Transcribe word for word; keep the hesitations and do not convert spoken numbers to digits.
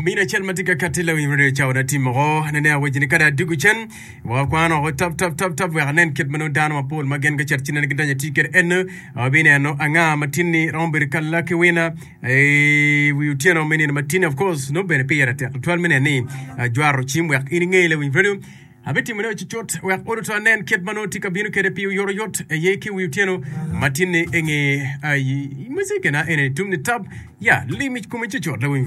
Mina chan matika katila wimre chawda timo nene awajini kada dugu chen wa kwano ho tap tap tap tap wa nen kit mano dano mapol magen ga charchina ngidanya tiker en abine ano anga matini romber kala ke wina e wi utieno meni matini of course no bene piyara te twelve mene ni jwaro chimwe iningele wimre Abeti mwenye chichot wa odo to anen ket manoti kabinu kede piu yoro yot e yeki wiutieno matine enge ay muzike na ene tumni tab ya limit kumichichot la